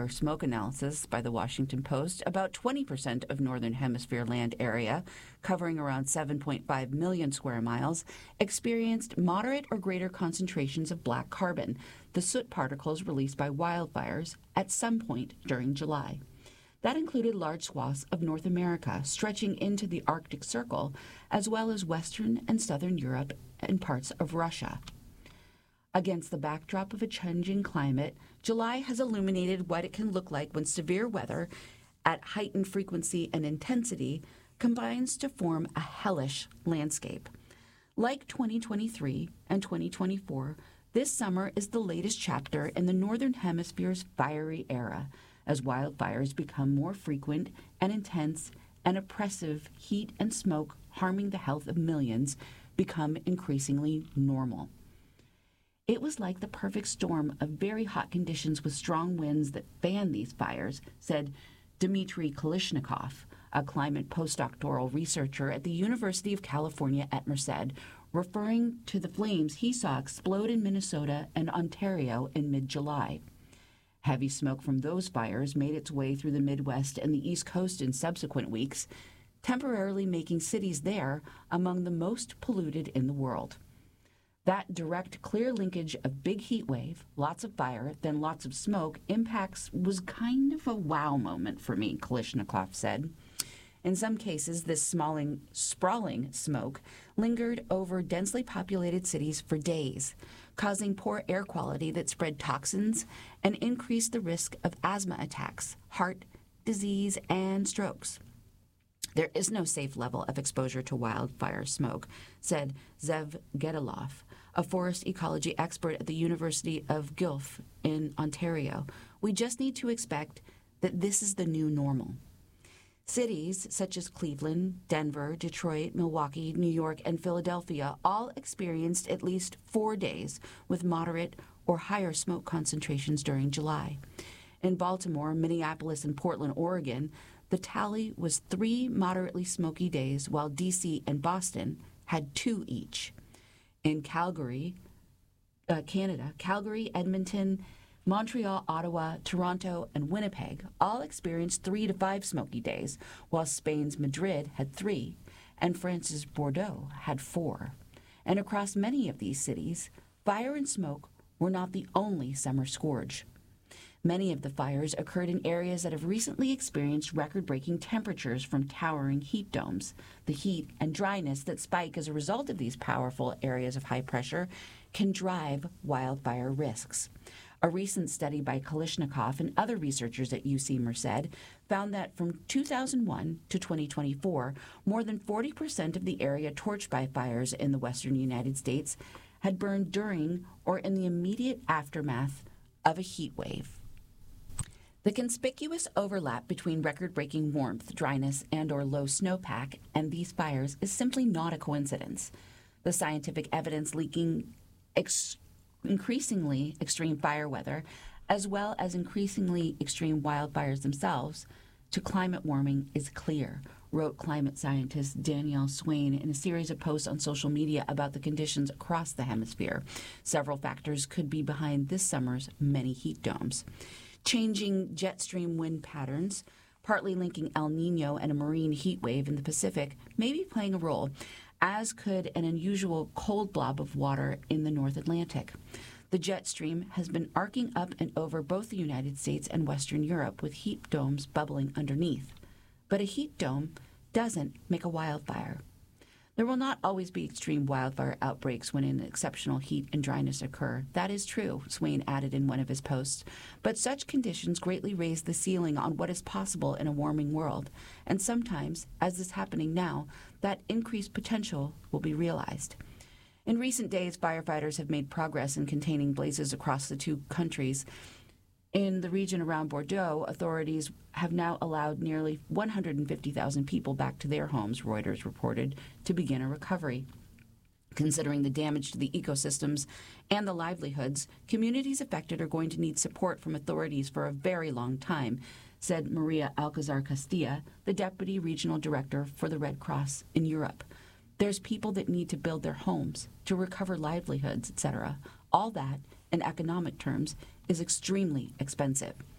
wildfire smoke analysis by the Washington Post, about 20% of Northern Hemisphere land area, covering around 7.5 million square miles, experienced moderate or greater concentrations of black carbon, the soot particles released by wildfires, at some point during July. That included large swaths of North America stretching into the Arctic Circle, as well as Western and Southern Europe and parts of Russia. Against the backdrop of a changing climate, July has illuminated what it can look like when severe weather, at heightened frequency and intensity, combines to form a hellish landscape. Like 2023 and 2024, this summer is the latest chapter in the Northern Hemisphere's fiery era, as wildfires become more frequent and intense, and oppressive heat and smoke harming the health of millions become increasingly normal. It was like the perfect storm of very hot conditions with strong winds that fanned these fires, said Dmitry Kalishnikov, a climate postdoctoral researcher at the University of California at Merced, referring to the flames he saw explode in Minnesota and Ontario in mid-July. Heavy smoke from those fires made its way through the Midwest and the East Coast in subsequent weeks, temporarily making cities there among the most polluted in the world. That direct, clear linkage of big heat wave, lots of fire, then lots of smoke impacts was kind of a wow moment for me, Kalishnikov said. In some cases, this sprawling smoke lingered over densely populated cities for days, causing poor air quality that spread toxins and increased the risk of asthma attacks, heart disease, and strokes. There is no safe level of exposure to wildfire smoke, said Zev Gedilov, a forest ecology expert at the University of Guelph in Ontario. We just need to expect that this is the new normal. Cities such as Cleveland, Denver, Detroit, Milwaukee, New York, and Philadelphia all experienced at least 4 days with moderate or higher smoke concentrations during July. In Baltimore, Minneapolis, and Portland, Oregon, the tally was 3 moderately smoky days, while D.C. and Boston had 2 each. In Calgary, Canada, Calgary, Edmonton, Montreal, Ottawa, Toronto, and Winnipeg all experienced 3 to 5 smoky days, while Spain's Madrid had 3, and France's Bordeaux had 4. And across many of these cities, fire and smoke were not the only summer scourge. Many of the fires occurred in areas that have recently experienced record-breaking temperatures from towering heat domes. The heat and dryness that spike as a result of these powerful areas of high pressure can drive wildfire risks. A recent study by Kalishnikov and other researchers at UC Merced found that from 2001 to 2024, more than 40% of the area torched by fires in the western United States had burned during or in the immediate aftermath of a heat wave. The conspicuous overlap between record-breaking warmth, dryness, and/or low snowpack and these fires is simply not a coincidence. The scientific evidence linking increasingly extreme fire weather, as well as increasingly extreme wildfires themselves, to climate warming is clear, wrote climate scientist Danielle Swain in a series of posts on social media about the conditions across the hemisphere. Several factors could be behind this summer's many heat domes. Changing jet stream wind patterns, partly linking El Nino and a marine heat wave in the Pacific, may be playing a role, as could an unusual cold blob of water in the North Atlantic. The jet stream has been arcing up and over both the United States and Western Europe, with heat domes bubbling underneath. But a heat dome doesn't make a wildfire. There will not always be extreme wildfire outbreaks when an exceptional heat and dryness occur. That is true, Swain added in one of his posts. But such conditions greatly raise the ceiling on what is possible in a warming world. And sometimes, as is happening now, that increased potential will be realized. In recent days, firefighters have made progress in containing blazes across the 2 countries. In the region around Bordeaux, authorities have now allowed nearly 150,000 people back to their homes, Reuters reported, to begin a recovery. Considering the damage to the ecosystems and the livelihoods, communities affected are going to need support from authorities for a very long time, said Maria Alcazar Castilla, the Deputy Regional Director for the Red Cross in Europe. There's people that need to build their homes, to recover livelihoods, etc. All that, in economic terms, is extremely expensive.